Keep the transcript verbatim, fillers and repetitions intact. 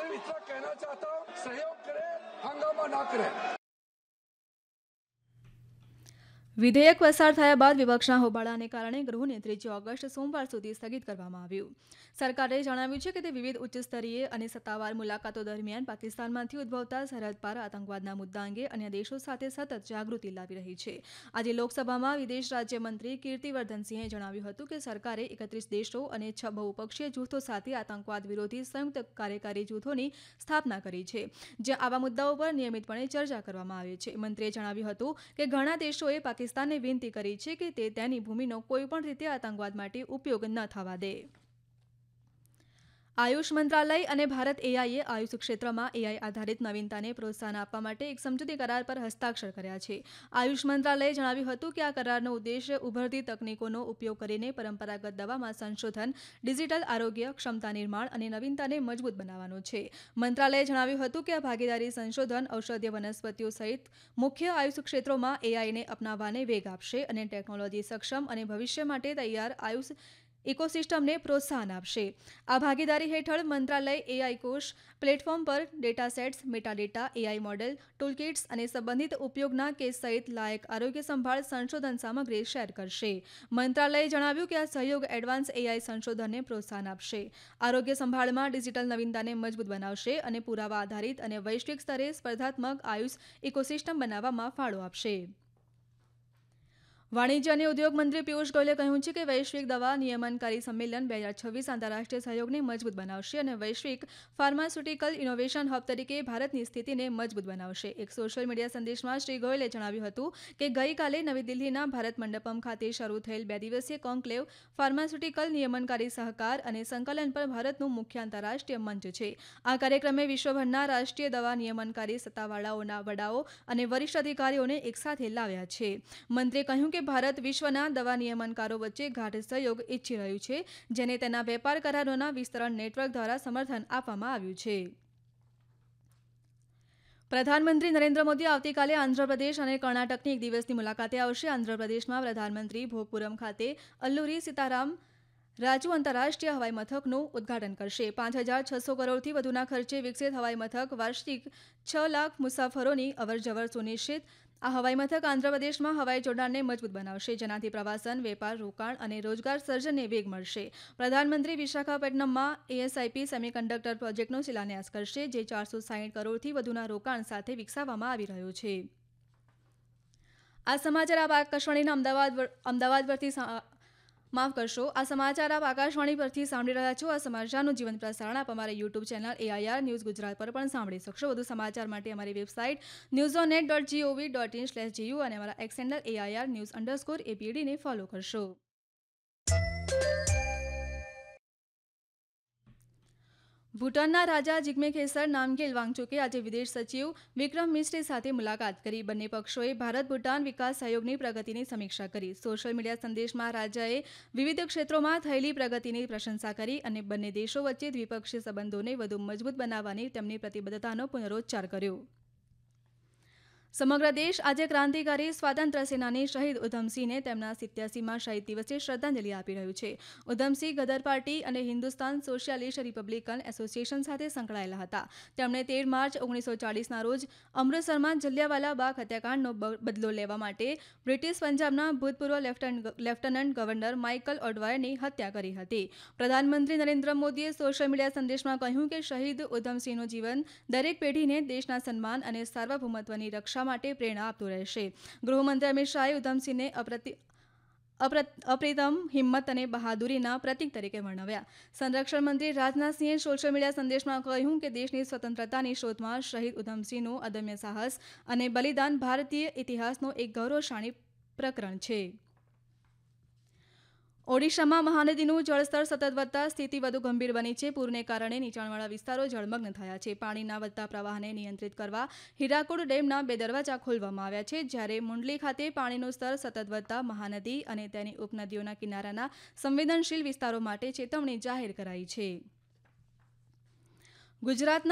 सिर्फ इतना कहना चाहता हूँ, सहयोग करें, हंगामा ना करें। વિધેયક પસાર થયા બાદ વિપક્ષના હોબાળાને કારણે ગૃહને ત્રીજી ઓગસ્ટ સોમવાર સુધી સ્થગિત કરવામાં આવ્યું. સરકારે જણાવ્યું છે કે તે વિવિધ ઉચ્ચ સ્તરીય અને સત્તાવાર મુલાકાતો દરમિયાન પાકિસ્તાનમાંથી ઉદ્ભવતા સરહદ પાર આતંકવાદના મુદ્દા અંગે અન્ય દેશો સાથે સતત જાગૃતિ લાવી રહી છે. આજે લોકસભામાં વિદેશ રાજ્યમંત્રી કીર્તિવર્ધનસિંહે જણાવ્યું હતું કે સરકારે એકત્રીસ દેશો અને છ બહુપક્ષીય જૂથો સાથે આતંકવાદ વિરોધી સંયુક્ત કાર્યકારી જૂથોની સ્થાપના કરી છે, જ્યાં આવા મુદ્દાઓ પર નિયમિતપણે ચર્ચા કરવામાં આવે છે. મંત્રીએ જણાવ્યું હતું કે ઘણા દેશોએ પાકિસ્તાનને વિનંતી કરી છે કે તે તેની ભૂમિનો કોઈપણ રીતે આતંકવાદ માટે ઉપયોગ ન થવા દે. આયુષ મંત્રાલય અને ભારત એઆઈએ આયુષ ક્ષેત્રમાં એઆઈ આધારિત નવીનતાને પ્રોત્સાહન આપવા માટે એક સમજૂતી કરાર પર હસ્તાક્ષર કર્યા છે. આયુષ મંત્રાલયે જણાવ્યું હતું કે આ કરારનો ઉદ્દેશ્ય ઉભરતી તકનીકોનો ઉપયોગ કરીને પરંપરાગત દવામાં સંશોધન, ડિજિટલ આરોગ્ય, ક્ષમતા નિર્માણ અને નવીનતાને મજબૂત બનાવવાનો છે. મંત્રાલયે જણાવ્યું હતું કે આ ભાગીદારી સંશોધન, ઔષધીય વનસ્પતિઓ સહિત મુખ્ય આયુષ ક્ષેત્રોમાં એઆઈને અપનાવવાને વેગ આપશે અને ટેકનોલોજી સક્ષમ અને ભવિષ્ય માટે તૈયાર આયુષ ઇકોસિસ્ટમને પ્રોત્સાહન આપશે. આ ભાગીદારી હેઠળ મંત્રાલય એઆઈ કોષ પ્લેટફોર્મ પર ડેટાસેટ્સ, મેટાડેટા, એઆઈ મોડેલ, ટૂલકિટ્સ અને સંબંધિત ઉપયોગના કેસ સહિત લાયક આરોગ્ય સંભાળ સંશોધન સામગ્રી શેર કરશે. મંત્રાલયે જણાવ્યું કે આ સહયોગ એડવાન્સ એઆઈ સંશોધનને પ્રોત્સાહન આપશે, આરોગ્ય સંભાળમાં ડિજિટલ નવીનતાને મજબૂત બનાવશે અને પુરાવા આધારિત અને વૈશ્વિક સ્તરે સ્પર્ધાત્મક આયુષ ઇકોસિસ્ટમ બનાવવામાં ફાળો આપશે. વાણિજ્ય અને ઉદ્યોગ મંત્રી પિયુષ ગોયલે કહ્યું છે કે વૈશ્વિક દવા નિયમનકારી સંમેલન બે હજાર છવ્વીસ આંતરરાષ્ટ્રીય સહયોગને મજબૂત બનાવશે અને વૈશ્વિક ફાર્માસ્યુટિકલ ઇનોવેશન હબ તરીકે ભારતની સ્થિતિને મજબૂત બનાવશે. એક સોશિયલ મીડિયા સંદેશમાં શ્રી ગોયલે જણાવ્યું હતું કે ગઈકાલે નવી દિલ્હીના ભારત મંડપમ ખાતે શરૂ થયેલ બે દિવસીય કોન્ક્લેવ ફાર્માસ્યુટિકલ નિયમનકારી સહકાર અને સંકલન પર ભારતનું મુખ્ય આંતરરાષ્ટ્રીય મંચ છે. આ કાર્યક્રમે વિશ્વભરના રાષ્ટ્રીય દવા નિયમનકારી સત્તાવાળાઓના વડાઓ અને વરિષ્ઠ અધિકારીઓને એકસાથે લાવ્યા છે. મંત્રીએ કહ્યું કે ભારત વિશ્વના દવા નિયમનકારો વચ્ચે ગાઢ સહયોગ ઈચ્છી રહ્યું છે, જેને તેના વેપાર કરારોના વિસ્તરણ નેટવર્ક દ્વારા સમર્થન આપવામાં આવ્યું છે. પ્રધાનમંત્રી નરેન્દ્ર મોદી આવતીકાલે આંધ્રપ્રદેશ અને કર્ણાટકની એક દિવસની મુલાકાતે આવશે. આંધ્રપ્રદેશમાં પ્રધાનમંત્રી ભોગપુરમ ખાતે અલ્લુરી સીતારામ રાજુ આંતરરાષ્ટ્રીય હવાઈ મથકનું ઉદ્ઘાટન કરશે. પાંચ હજાર છસો કરોડથી વધુના ખર્ચે વિકસિત હવાઈ મથક વાર્ષિક છ લાખ મુસાફરોની અવરજવર સુનિશ્ચિત. આ હવાઈ મથક આંધ્રપ્રદેશમાં હવાઈ જોડાણને મજબૂત બનાવશે, જેનાથી પ્રવાસન, વેપાર, રોકાણ અને રોજગાર સર્જનને વેગ મળશે. પ્રધાનમંત્રી વિશાખાપટ્ટનમમાં એએસઆઈપી સેમિકન્ડક્ટર પ્રોજેક્ટનો શિલાન્યાસ કરશે, જે ચારસો સાહીઠ કરોડથી વધુના રોકાણ સાથે વિકસાવવામાં આવી રહ્યો છે. આ સમાચાર આપ આકાશવાણીના અમદાવાદ અમદાવાદ પરથી માફ કરશો આ સમાચાર આપ આકાશવાણી પરથી સાંભળી રહ્યા છો. આ સમાચારનું જીવંત પ્રસારણ આપ અમારા YouTube channel AIR news Gujarat પર પણ સાંભળી શકશો. વધુ સમાચાર માટે અમારી website news on net dot GOV dot in slash GU અને અમારા x handle AIR news underscore એપીડીને follow કરશો. ભૂટાનના રાજા જિગ્મે ખેસર નામગેલ વાંગચુકે આજે વિદેશ સચિવ વિક્રમ મિસ્રી સાથે મુલાકાત કરી. બંને પક્ષોએ ભારત ભૂટાન વિકાસ સહયોગની પ્રગતિની સમીક્ષા કરી. સોશિયલ મીડિયા સંદેશમાં રાજાએ વિવિધ ક્ષેત્રોમાં થયેલી પ્રગતિની પ્રશંસા કરી અને બંને દેશો વચ્ચે દ્વિપક્ષીય સંબંધોને વધુ મજબૂત બનાવવાની તેમની પ્રતિબદ્ધતાનો પુનરોચ્ચાર કર્યો. સમગ્ર દેશ આજે ક્રાંતિકારી સ્વાતંત્ર્ય સેનાની શહીદ ઉધમસિંહને તેમના સિત્યાસીમાં શહીદ દિવસે શ્રદ્ધાંજલિ આપી રહ્યું છે. ઉધમસિંહ ગદર પાર્ટી અને હિન્દુસ્તાન સોશિયાલિસ્ટ રિપબ્લિકન એસોસિએશન સાથે સંકળાયેલા હતા. તેમણે તેર માર્ચ ઓગણીસો ચાલીસના રોજ અમૃતસરમાં જલિયાવાલા બાગ હત્યાકાંડનો બદલો લેવા માટે બ્રિટિશ પંજાબના ભૂતપૂર્વ લેફ્ટનન્ટ ગવર્નર માઇકલ ઓડવાયરની હત્યા કરી હતી. પ્રધાનમંત્રી નરેન્દ્ર મોદીએ સોશિયલ મીડિયા સંદેશમાં કહ્યું કે શહીદ ઉધમસિંહનું જીવન દરેક પેઢીને દેશના સન્માન અને સાર્વભૌમત્વની રક્ષા માટે પ્રેરણા આપતું રહેશે. ગૃહમંત્રી અમિત શાહે ઉધમસિંહને અપ્રતિ અપ્રિતમ હિંમત અને બહાદુરીના પ્રતીક તરીકે વર્ણવ્યા. સંરક્ષણ મંત્રી રાજનાથસિંહે સોશિયલ મીડિયા સંદેશમાં કહ્યું કે દેશની સ્વતંત્રતાની શોધમાં શહીદ ઉધમસિંહનું અદમ્ય સાહસ અને બલિદાન ભારતીય ઇતિહાસનો એક ગૌરવશાળી પ્રકરણ છે. ઓડિશામાં મહાનદીનું જળસ્તર સતત વધતા સ્થિતિ વધુ ગંભીર બની છે. પૂરને કારણે નીચાણવાળા વિસ્તારો જળમગ્ન થયા છે. પાણીના વધતા પ્રવાહને નિયંત્રિત કરવા હીરાકુડ ડેમના બે દરવાજા ખોલવામાં આવ્યા છે, જ્યારે મુંડલી ખાતે પાણીનું સ્તર સતત વધતા મહાનદી અને તેની ઉપનદીઓના કિનારાના સંવેદનશીલ વિસ્તારો માટે ચેતવણી જાહેર કરાઈ છે. ગુજરાતના